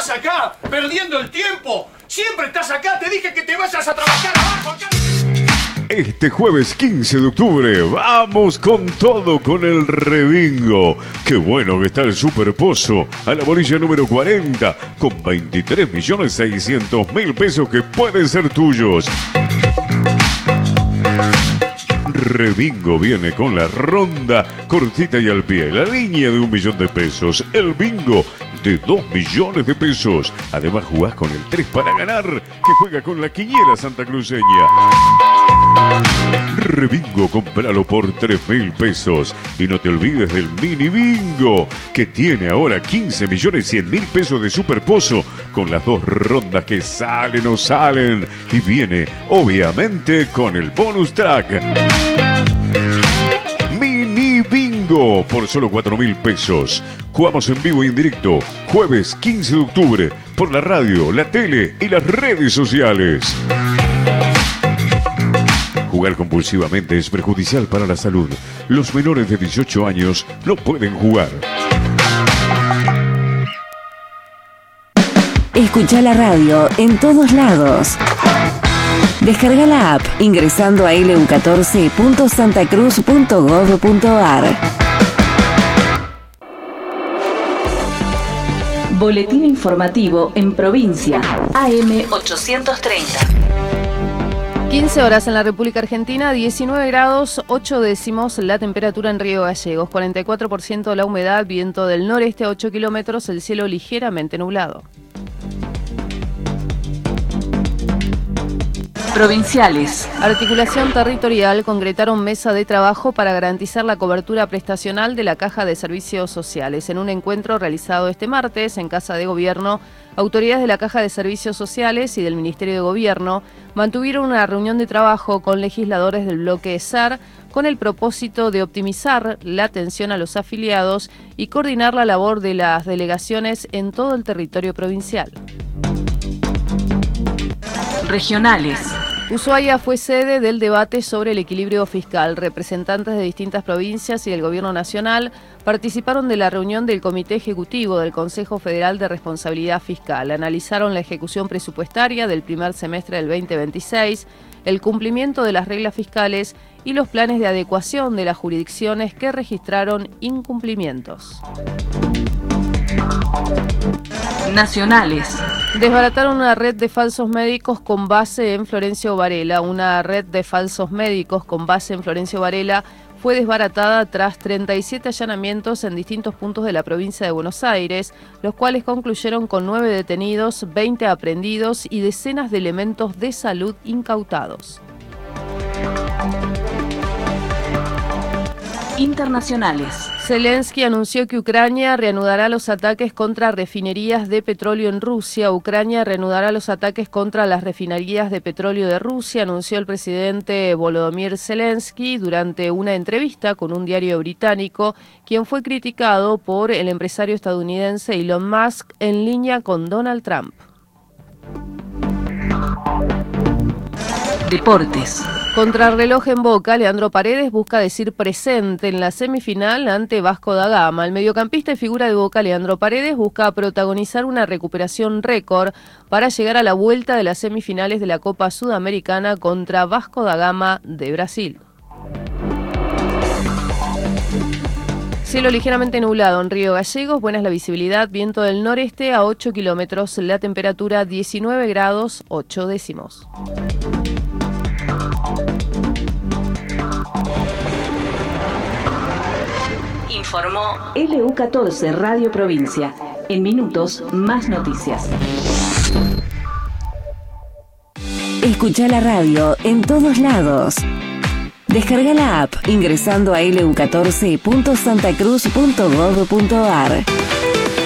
estás acá perdiendo el tiempo. Siempre estás acá. Te dije que te vayas a trabajar abajo. Este jueves 15 de octubre vamos con todo con el Rebingo. Qué bueno que está el Super Pozo a la bolilla número 40 con 23.600.000 pesos que pueden ser tuyos. Rebingo viene con la ronda cortita y al pie, la línea de 1 millón de pesos, el bingo de 2 millones de pesos. Además jugás con el 3 para ganar, que juega con la quiniela santacruceña. Rebingo, compralo por 3.000 pesos. Y no te olvides del mini bingo, que tiene ahora 15.100.000 pesos de superpozo, con las 2 rondas que salen o salen. Y viene, obviamente, con el bonus track. Mini bingo por solo 4.000 pesos. Jugamos en vivo y en directo, jueves 15 de octubre, por la radio, la tele y las redes sociales. Jugar compulsivamente es perjudicial para la salud. Los menores de 18 años no pueden jugar. Escucha la radio en todos lados. Descarga la app ingresando a lu14.santacruz.gov.ar. Boletín informativo en provincia. AM 830. 15 horas en la República Argentina, 19 grados 8 décimos la temperatura en Río Gallegos, 44% la humedad, viento del noreste a 8 kilómetros, el cielo ligeramente nublado. Provinciales. Articulación territorial concretaron mesa de trabajo para garantizar la cobertura prestacional de la Caja de Servicios Sociales. En un encuentro realizado este martes en Casa de Gobierno, autoridades de la Caja de Servicios Sociales y del Ministerio de Gobierno mantuvieron una reunión de trabajo con legisladores del bloque SAR con el propósito de optimizar la atención a los afiliados y coordinar la labor de las delegaciones en todo el territorio provincial. Regionales. Ushuaia fue sede del debate sobre el equilibrio fiscal. Representantes de distintas provincias y del Gobierno Nacional participaron de la reunión del Comité Ejecutivo del Consejo Federal de Responsabilidad Fiscal. Analizaron la ejecución presupuestaria del primer semestre del 2026, el cumplimiento de las reglas fiscales y los planes de adecuación de las jurisdicciones que registraron incumplimientos. Nacionales. Desbarataron una red de falsos médicos con base en Florencio Varela. Una red de falsos médicos con base en Florencio Varela fue desbaratada tras 37 allanamientos en distintos puntos de la provincia de Buenos Aires, los cuales concluyeron con 9 detenidos, 20 aprehendidos y decenas de elementos de salud incautados. Internacionales. Zelensky anunció que Ucrania reanudará los ataques contra refinerías de petróleo en Rusia. Ucrania reanudará los ataques contra las refinerías de petróleo de Rusia, anunció el presidente Volodymyr Zelensky durante una entrevista con un diario británico, quien fue criticado por el empresario estadounidense Elon Musk en línea con Donald Trump. Deportes. Contrarreloj en Boca, Leandro Paredes busca decir presente en la semifinal ante Vasco da Gama. El mediocampista y figura de Boca, Leandro Paredes, busca protagonizar una recuperación récord para llegar a la vuelta de las semifinales de la Copa Sudamericana contra Vasco da Gama de Brasil. Cielo ligeramente nublado en Río Gallegos, buena es la visibilidad, viento del noreste a 8 kilómetros, la temperatura 19 grados 8 décimos. Informó LU14 Radio Provincia. En minutos, más noticias. Escucha la radio en todos lados. Descarga la app ingresando a lu14.santacruz.gov.ar.